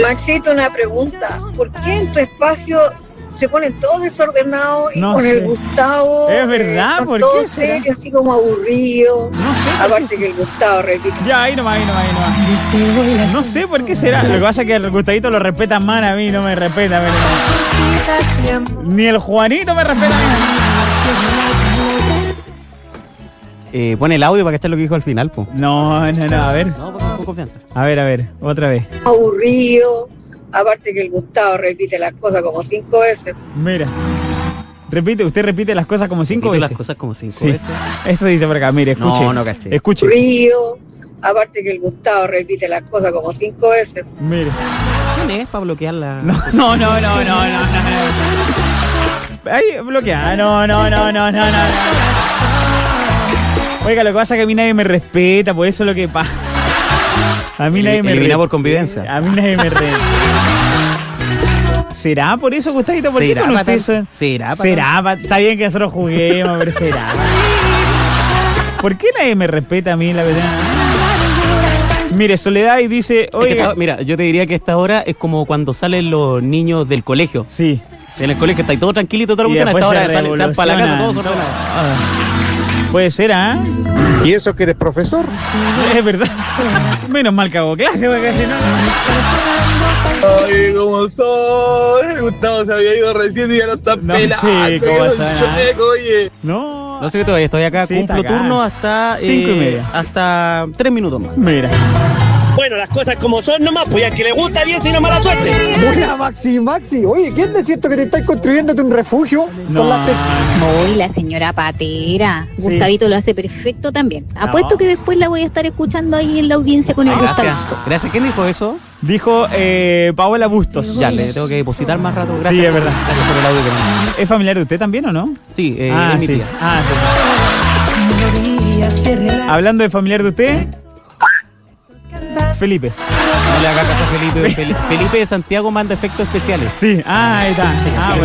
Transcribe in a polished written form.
Maxito, una pregunta. ¿Por qué en tu espacio se ponen todos desordenados y No con sé. el Gustavo? Es verdad, son ¿por todos qué será? serios, así como aburridos. No sé. Aparte que el Gustavo repite. Ya, ahí nomás. No sé por qué será. Lo que pasa es que el Gustavito lo respeta más, a mí no me respeta. Ni el Juanito me respeta a mí. Pone el audio para que esté lo que dijo al final, po. No, a ver. No, con confianza. A ver, otra vez. Aburrido. Aparte que el Gustavo repite las cosas como 5 veces. Mira. Usted repite las cosas como 5 Repito veces. las cosas como 5 Sí. veces. Eso dice por acá, mire, escuche. No caché. Escuche. Aburrido. Aparte que el Gustavo repite las cosas como 5 veces. Mire. ¿Quién es para bloquear la...? No. Ahí, bloquea. No. Oiga, lo que pasa es que a mí nadie me respeta, por eso es lo que pasa. A mí nadie me Elimina por convivencia. A mí nadie me respeta. ¿Será por eso, Gustavito? ¿Por qué ¿Será, con usted patán? eso? ¿Será, Está bien que nosotros juguemos, pero será. ¿Por qué nadie me respeta a mí, la verdad? Mire, Soledad y dice, oiga... Mira, yo te diría que esta hora es como cuando salen los niños del colegio. Sí. En el colegio está ahí todo tranquilito, todo lo Y que a esta después hora se salen para la casa todos revolucionan. ordenados. Puede ser, ¿ah? ¿Y eso que eres profesor? Es verdad. Menos mal que hago clase, porque si no... Oye, ¿cómo soy? El Gustavo se había ido recién y ya no está No, pelado. sí, ¿cómo Qué suena? chueco, oye. No. No sé qué todavía estoy acá, Sí, cumplo está acá. turno hasta... 5:30. Hasta 3 minutos más. Mira. Bueno, las cosas como son nomás, pues al que le gusta bien, si no mala suerte. Hola, Maxi. Oye, ¿quién es cierto que te estás construyéndote un refugio? No. Con las Uy, la señora Patera. Sí. Gustavito lo hace perfecto también. Apuesto que después la voy a estar escuchando ahí en la audiencia con el Gracias. Gustavito. Gracias. ¿Quién dijo eso? Dijo Paola Bustos. Ya, le tengo que depositar más rato. Gracias. Sí, es verdad. Gracias por el audio que me mandó. ¿Es familiar de usted también o no? Sí, es mi sí. tía. Sí. Hablando de familiar de usted, Felipe. No le haga caso a Felipe. Felipe de Santiago manda efectos especiales. Sí, ahí está. Sí, Ah,